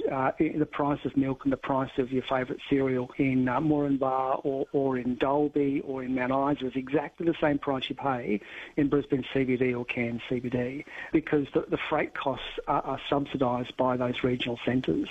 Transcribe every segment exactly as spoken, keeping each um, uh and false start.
uh, the price of milk and the price of your favourite cereal in uh, Moranbah or, or in Dalby or in Mount Isa is exactly the same price you pay in Brisbane C B D or Cairns C B D, because the, the freight costs are, are subsidised by those regional centres.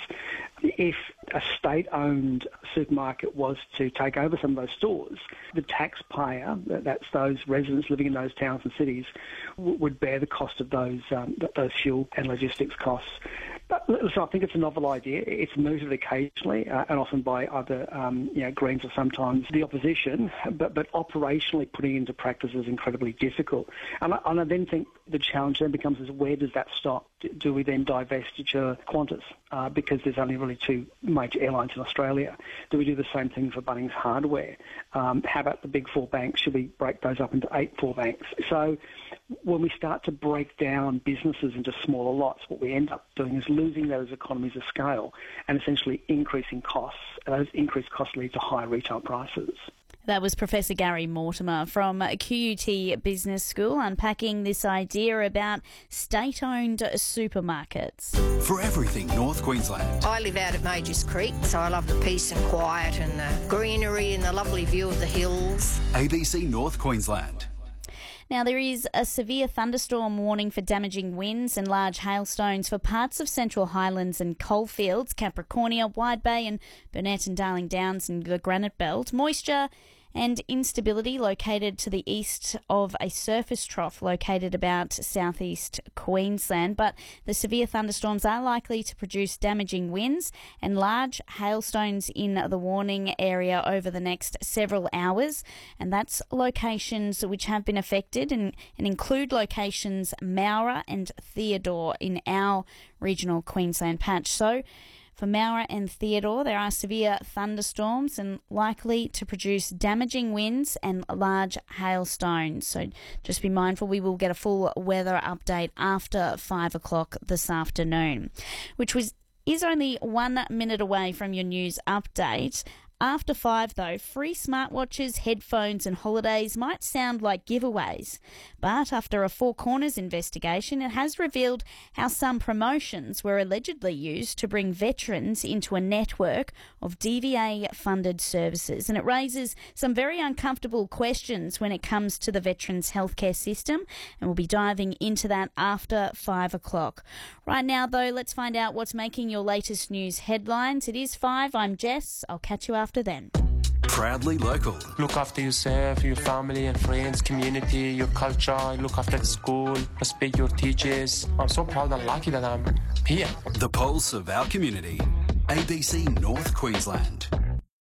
If a state-owned supermarket was to take over some of those stores, the taxpayer, that's those residents living in those towns and cities, w- would bear the cost of those um, those fuel and logistics costs. But listen, I think it's a novel idea. It's mooted occasionally, uh, and often by other um, you know, Greens or sometimes the opposition, but, but operationally putting it into practice is incredibly difficult. And I, and I then think the challenge then becomes is where does that stop? Do, do we then divestiture Qantas? Uh, because there's only really two major airlines in Australia. Do we do the same thing for Bunnings Hardware? Um, how about the big four banks? Should we break those up into eight four banks? So when we start to break down businesses into smaller lots, what we end up doing is losing those economies of scale and essentially increasing costs. And those increased costs lead to higher retail prices. That was Professor Gary Mortimer from Q U T Business School unpacking this idea about state-owned supermarkets. For everything North Queensland. I live out at Majors Creek, so I love the peace and quiet and the greenery and the lovely view of the hills. A B C North Queensland. Now, there is a severe thunderstorm warning for damaging winds and large hailstones for parts of Central Highlands and Coalfields, Capricornia, Wide Bay and Burnett and Darling Downs and the Granite Belt. Moisture and instability located to the east of a surface trough located about southeast Queensland. But the severe thunderstorms are likely to produce damaging winds and large hailstones in the warning area over the next several hours. And that's locations which have been affected and, and include locations Mowra and Theodore in our regional Queensland patch. So for Mowra and Theodore, there are severe thunderstorms and likely to produce damaging winds and large hailstones. So just be mindful, we will get a full weather update after five o'clock this afternoon, which was is only one minute away from your news update. After five, though, free smartwatches, headphones and holidays might sound like giveaways. But after a Four Corners investigation, it has revealed how some promotions were allegedly used to bring veterans into a network of D V A-funded services. And it raises some very uncomfortable questions when it comes to the veterans' healthcare system. And we'll be diving into that after five o'clock. Right now, though, let's find out what's making your latest news headlines. It is five. I'm Jess. I'll catch you after. After then. Proudly local. Look after yourself, your family and friends, community, your culture. Look after the school. Respect your teachers. I'm so proud and lucky that I'm here. The pulse of our community. A B C North Queensland.